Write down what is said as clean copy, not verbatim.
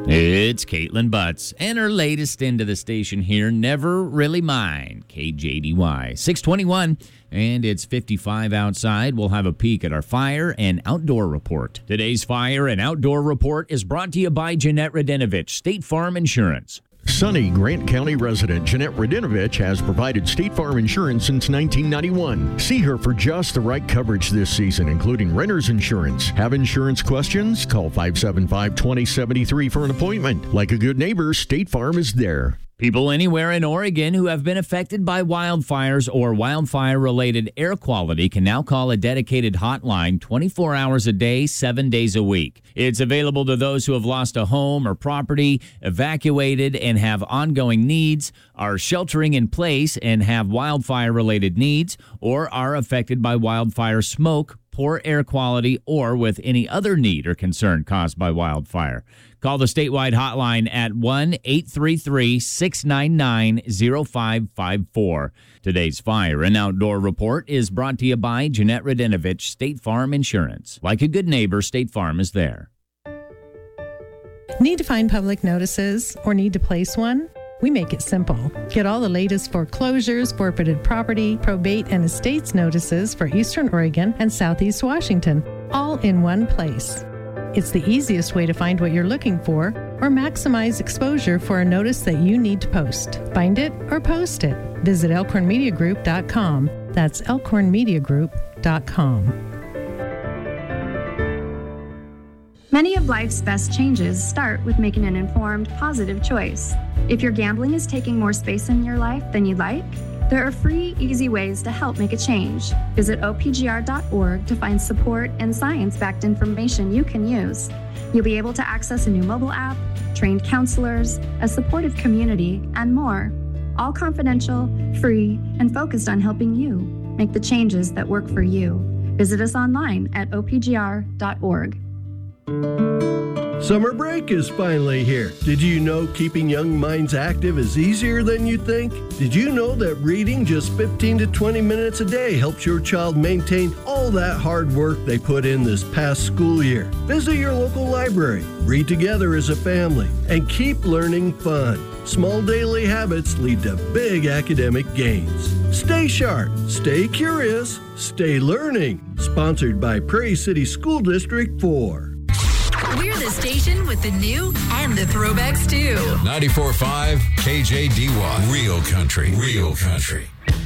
It's Caitlin Butts and her latest into the station here, Never Really Mine, KJDY. 621, and it's 55 outside. We'll have a peek at our fire and outdoor report. Today's fire and outdoor report is brought to you by Jeanette Radinovich, State Farm Insurance. Sunny Grant County resident Jeanette Radinovich has provided State Farm Insurance since 1991. See her for just the right coverage this season, including renter's insurance. Have insurance questions? Call 575-2073 for an appointment. Like a good neighbor, State Farm is there. People anywhere in Oregon who have been affected by wildfires or wildfire-related air quality can now call a dedicated hotline 24 hours a day, 7 days a week. It's available to those who have lost a home or property, evacuated, and have ongoing needs, are sheltering in place and have wildfire-related needs, or are affected by wildfire smoke, poor air quality, or with any other need or concern caused by wildfire. Call the statewide hotline at 1-833-699-0554. Today's fire and outdoor report is brought to you by Jeanette Radinovich, State Farm Insurance. Like a good neighbor, State Farm is there. Need to find public notices or need to place one? We make it simple. Get all the latest foreclosures, forfeited property, probate, and estates notices for Eastern Oregon and Southeast Washington, all in one place. It's the easiest way to find what you're looking for or maximize exposure for a notice that you need to post. Find it or post it. Visit elkhornmediagroup.com. That's elkhornmediagroup.com. Many of life's best changes start with making an informed, positive choice. If your gambling is taking more space in your life than you'd like, there are free, easy ways to help make a change. Visit opgr.org to find support and science-backed information you can use. You'll be able to access a new mobile app, trained counselors, a supportive community, and more. All confidential, free, and focused on helping you make the changes that work for you. Visit us online at opgr.org. Summer break is finally here. Did you know keeping young minds active is easier than you think? Did you know that reading just 15 to 20 minutes a day helps your child maintain all that hard work they put in this past school year? Visit your local library, read together as a family, and keep learning fun. Small daily habits lead to big academic gains. Stay sharp, stay curious, stay learning. Sponsored by Prairie City School District 4. We're the station with the new and the throwbacks too. 94.5 KJDY. Real country. Real country.